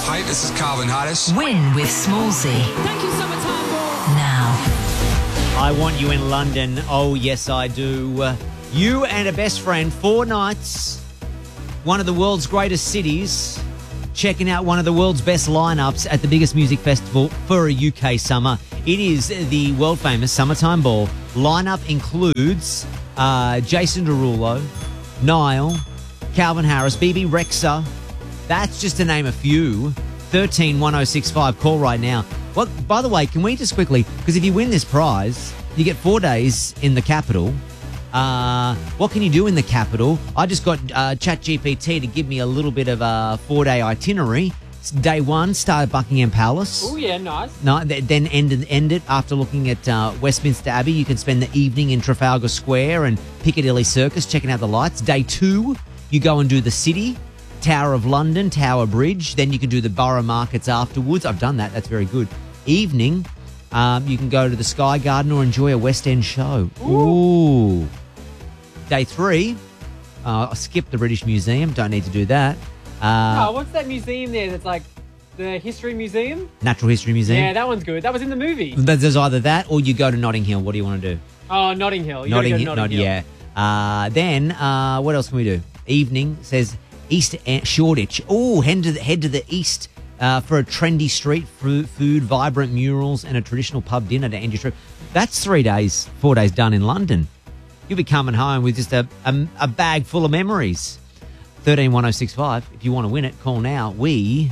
Hi, this is Calvin Harris. Win with Smallsy. Thank you, Summertime Ball. Now. I want you in London. Oh, yes, I do. You and a best friend, 4 nights, one of the world's greatest cities, checking out one of the world's best lineups at the biggest music festival for a UK summer. It is the world-famous Summertime Ball. Lineup includes Jason Derulo, Niall, Calvin Harris, BB Rexa. That's just to name a few. 131065. Call right now. Well, by the way, can we just quickly, because if you win this prize, you get 4 days in the capital. What can you do in the capital? I just got ChatGPT to give me a little bit of a 4-day itinerary. Day 1, start at Buckingham Palace. Oh, yeah, nice. No, then end it after looking at Westminster Abbey. You can spend the evening in Trafalgar Square and Piccadilly Circus checking out the lights. Day 2, you go and do the city, Tower of London, Tower Bridge. Then you can do the borough markets afterwards. I've done that. That's very good. Evening, you can go to the Sky Garden or enjoy a West End show. Ooh. Day 3, skip the British Museum. Don't need to do that. What's that museum there that's like the History Museum? Natural History Museum. Yeah, that one's good. That was in the movie. There's either that or you go to Notting Hill. What do you want to do? Oh, Notting Hill. You gotta go to Notting Hill. Yeah. Then what else can we do? Evening says East Shoreditch. Oh, head to the east for a trendy street food, vibrant murals, and a traditional pub dinner to end your trip. That's 3 days, 4 days done in London. You'll be coming home with just a bag full of memories. 131065. If you want to win it, call now. We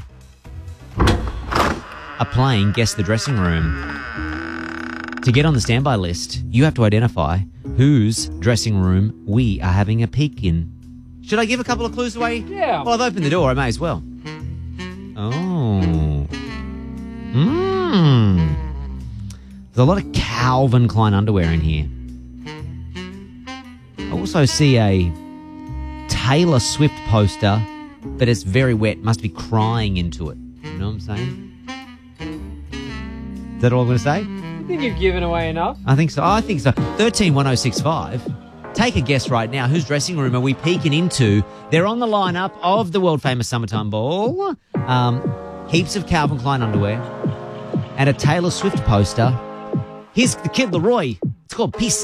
are playing Guess the Dressing Room. To get on the standby list, you have to identify whose dressing room we are having a peek in. Should I give a couple of clues away? Yeah. Well, I've opened the door. I may as well. Oh. There's a lot of Calvin Klein underwear in here. I also see a Taylor Swift poster, but it's very wet. Must be crying into it. You know what I'm saying? Is that all I'm going to say? I think you've given away enough. I think so. 131065. Take a guess right now. Whose dressing room are we peeking into? They're on the lineup of the world-famous Summertime Ball. Heaps of Calvin Klein underwear and a Taylor Swift poster. Here's the Kid Laroi. It's called Peace.